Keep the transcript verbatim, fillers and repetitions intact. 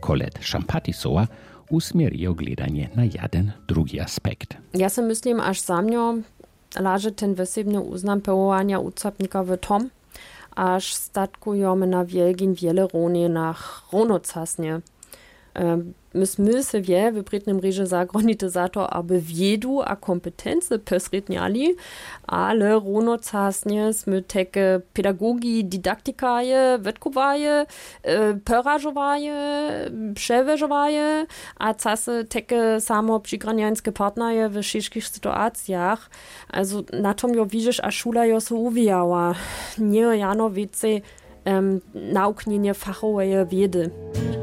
Colette Šampatisowa usmieruje gledanie na jeden drugi aspekt. Ja si myslím, až za mňo laže ten wysebny uznam pełowania ucapnika w tom, aż statkujemy na wielgin wiele ronie nach ronocasnie. My sme se wie w brytnym ryże zagronite za to, aby wiedu a kompetencje pesrytniali, ale ronocasnie sme teke pedagogii, didaktikaje, wetkowaje, perażowaje, przeweżowaje, a casy teke samo przygraniańskie partnerie w ciężkich sytuacjach. Also na tom jo widzisz, a szula jo se uwijała. Nie jano więcej um, nauknienie fachowej wiedzy.